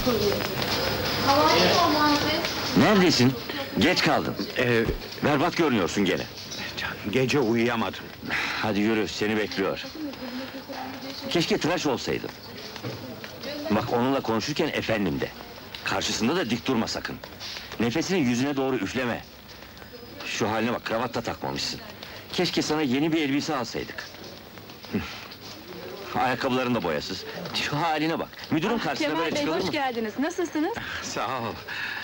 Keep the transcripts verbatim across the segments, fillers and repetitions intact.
Neredesin? Geç kaldın. Ee, Berbat görünüyorsun gene. gece uyuyamadım. Hadi yürü, seni bekliyor. Keşke tıraş olsaydın. Bak onunla konuşurken efendim de. Karşısında da dik durma sakın. Nefesini yüzüne doğru üfleme. Şu haline bak, kravat da takmamışsın. Keşke sana yeni bir elbise alsaydık. Ayakkabıların da boyasız. Şu haline bak. Müdürün karşısına Kemal böyle Bey, çıkılır hoş mı? geldiniz. Nasılsınız? Sağ ol.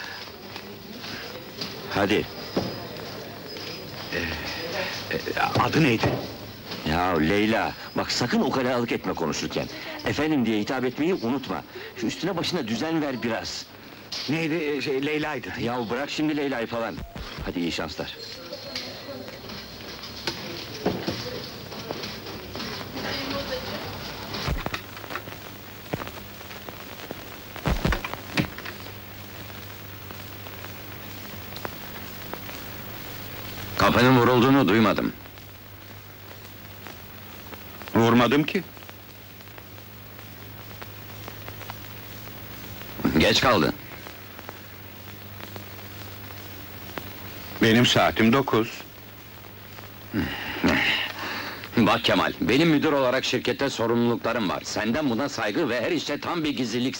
Hadi. Ee, adı neydi? Ya Leyla, bak sakın ukalalık etme konuşurken. Efendim diye hitap etmeyi unutma. Şu üstüne başına düzen ver biraz. Neydi? Ee, Şey, Leyla'ydı. Ya bırak şimdi Leyla'yı falan. Hadi iyi şanslar. Kapının vurulduğunu duymadım. Vurmadım ki. Geç kaldın. Benim saatim dokuz. Bak Kemal, benim müdür olarak şirkette sorumluluklarım var. Senden buna saygı ve her işte tam bir gizlilik